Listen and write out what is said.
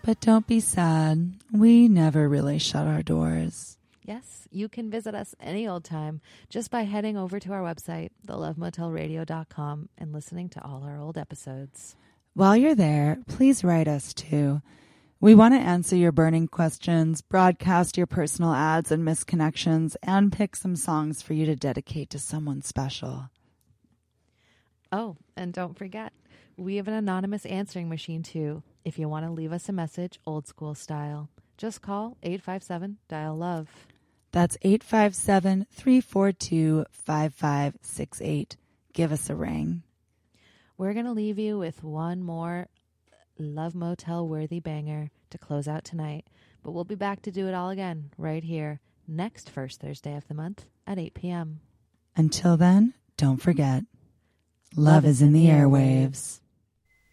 But don't be sad. We never really shut our doors. Yes, you can visit us any old time just by heading over to our website, thelovemotelradio.com, and listening to all our old episodes. While you're there, please write us too. We want to answer your burning questions, broadcast your personal ads and misconnections, and pick some songs for you to dedicate to someone special. Oh, and don't forget, we have an anonymous answering machine too, if you want to leave us a message old school style. Just call 857-DIAL-LOVE. That's 857-342-5568. Give us a ring. We're going to leave you with one more Love Motel worthy banger to close out tonight, but we'll be back to do it all again right here next first Thursday of the month at 8 p.m. Until then, don't forget, love is in the airwaves.